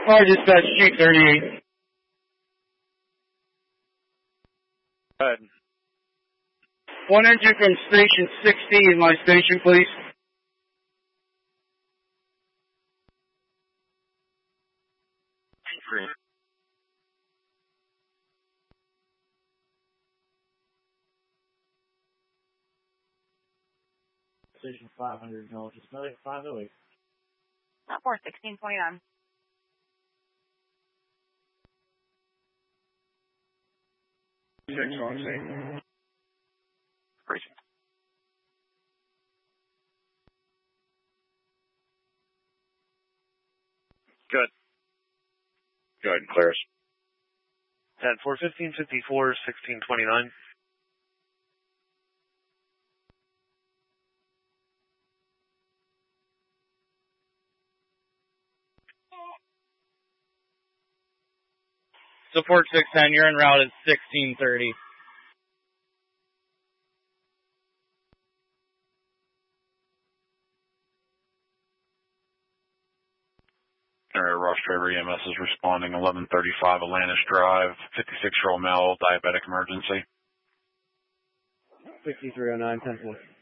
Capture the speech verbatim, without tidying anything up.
Car dispatch, Chief thirty-eight. Go ahead. One engine from station sixty in my station, please. Free. Station five hundred, no, just another five oh eight. Not four sixteen twenty-nine. Six on eight. Great. Good. Go ahead and clear us. ten four fifteen fifty-four sixteen twenty-nine. Support six ten, you're en route at sixteen thirty. Area Rush Driver E M S is responding, eleven thirty-five Atlantis Drive, fifty-six-year-old male, diabetic emergency. fifty-three oh nine, ten four.